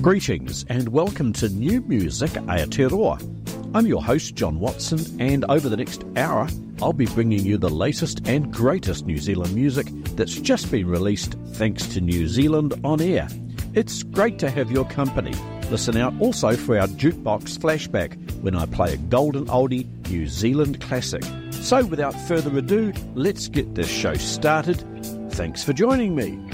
Greetings and welcome to New Music Aotearoa. I'm your host John Watson, and over the next hour I'll be bringing you the latest and greatest New Zealand music that's just been released thanks to New Zealand On Air. It's great to have your company. Listen out also for our Jukebox Flashback when I play a golden oldie New Zealand classic. So without further ado, let's get this show started. Thanks for joining me.